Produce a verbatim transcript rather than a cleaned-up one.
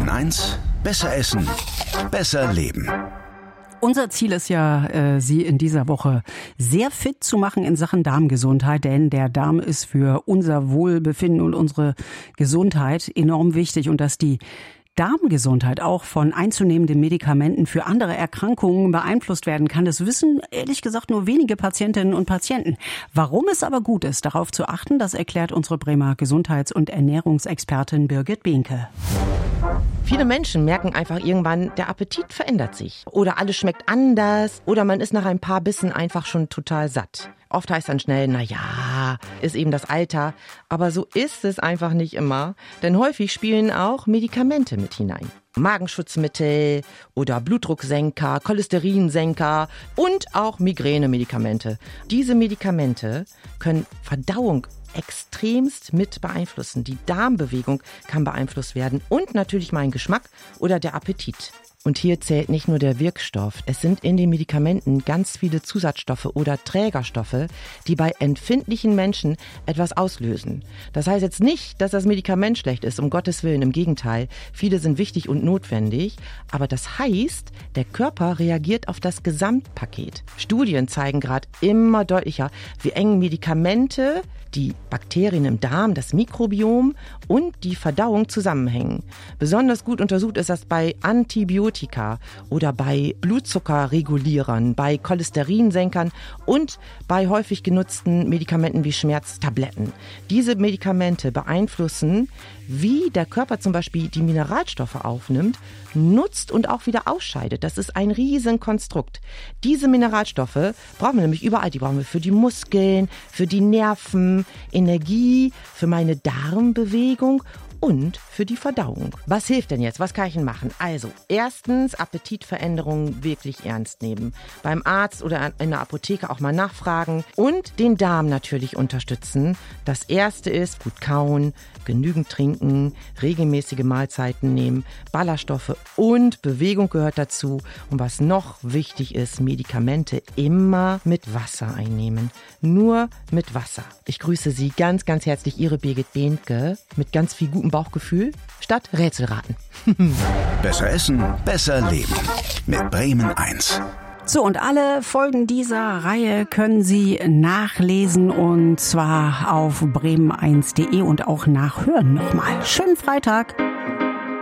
Bremen eins, besser essen, besser leben. Unser Ziel ist ja, äh, Sie in dieser Woche sehr fit zu machen in Sachen Darmgesundheit, denn der Darm ist für unser Wohlbefinden und unsere Gesundheit enorm wichtig und dass die Darmgesundheit auch von einzunehmenden Medikamenten für andere Erkrankungen beeinflusst werden kann, das wissen ehrlich gesagt nur wenige Patientinnen und Patienten. Warum es aber gut ist, darauf zu achten, das erklärt unsere Bremer Gesundheits- und Ernährungsexpertin Birgit Behnke. Viele Menschen merken einfach irgendwann, der Appetit verändert sich. Oder alles schmeckt anders. Oder man ist nach ein paar Bissen einfach schon total satt. Oft heißt dann schnell, na ja, ist eben das Alter. Aber so ist es einfach nicht immer. Denn häufig spielen auch Medikamente mit hinein. Magenschutzmittel oder Blutdrucksenker, Cholesterinsenker und auch Migränemedikamente. Diese Medikamente können Verdauung extremst mit beeinflussen. Die Darmbewegung kann beeinflusst werden und natürlich mein Geschmack oder der Appetit. Und hier zählt nicht nur der Wirkstoff. Es sind in den Medikamenten ganz viele Zusatzstoffe oder Trägerstoffe, die bei empfindlichen Menschen etwas auslösen. Das heißt jetzt nicht, dass das Medikament schlecht ist, um Gottes Willen, im Gegenteil. Viele sind wichtig und notwendig, aber das heißt, der Körper reagiert auf das Gesamtpaket. Studien zeigen gerade immer deutlicher, wie eng Medikamente, die Bakterien im Darm, das Mikrobiom und die Verdauung zusammenhängen. Besonders gut untersucht ist das bei Antibiotika oder bei Blutzuckerregulierern, bei Cholesterinsenkern und bei häufig genutzten Medikamenten wie Schmerztabletten. Diese Medikamente beeinflussen, wie der Körper zum Beispiel die Mineralstoffe aufnimmt, nutzt und auch wieder ausscheidet. Das ist ein Riesenkonstrukt. Diese Mineralstoffe brauchen wir nämlich überall. Die brauchen wir für die Muskeln, für die Nerven, Energie, für meine Darmbewegung und für die Verdauung. Was hilft denn jetzt? Was kann ich denn machen? Also, erstens Appetitveränderungen wirklich ernst nehmen. Beim Arzt oder in der Apotheke auch mal nachfragen und den Darm natürlich unterstützen. Das erste ist gut kauen, genügend trinken, regelmäßige Mahlzeiten nehmen, Ballaststoffe und Bewegung gehört dazu. Und was noch wichtig ist, Medikamente immer mit Wasser einnehmen. Nur mit Wasser. Ich grüße Sie ganz, ganz herzlich, Ihre Birgit Behnke, mit ganz viel gutem Bauchgefühl statt Rätselraten. Besser essen, besser leben. Mit Bremen eins. So, und alle Folgen dieser Reihe können Sie nachlesen und zwar auf bremen eins punkt de und auch nachhören nochmal. Schönen Freitag!